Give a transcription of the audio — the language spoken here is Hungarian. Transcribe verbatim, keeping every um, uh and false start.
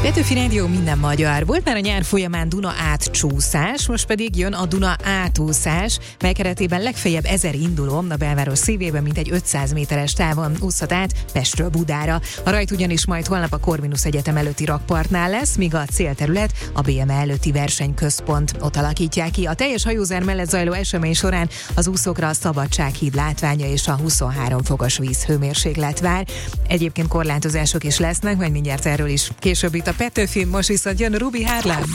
Petőfi Rádió, minden magyar. Volt már a nyár folyamán Duna átcsúszás, most pedig jön a Duna átúszás, mely keretében legfeljebb ezer induló a belváros szívében mintegy ötszáz méteres távon úszhat át Pestről Budára. A rajt ugyanis majd holnap a Corvinus Egyetem előtti rakpartnál lesz, míg a célterület a bé em e előtti versenyközpont. Ott alakítják ki. A teljes hajózár mellett zajló esemény során az úszókra a Szabadsághíd látványa és a huszonhárom fokos vízhőmérséklet vár. Egyébként korlátozások is lesznek, majd mindjárt erről is később itt a Petőfi, most viszont jön Ruby Harlan.